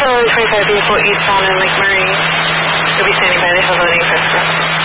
Highway 25 vehicle eastbound in Lake Murray. You'll be standing by the hill loading for